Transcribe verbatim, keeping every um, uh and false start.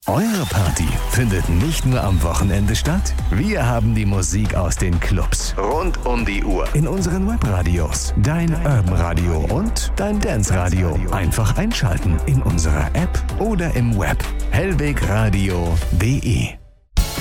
Eure Party findet nicht nur am Wochenende statt. Wir haben die Musik aus den Clubs rund um die Uhr in unseren Webradios, Dein Urban Radio und Dein Dance Radio. Einfach einschalten in unserer App oder im Web hellwegradio punkt de.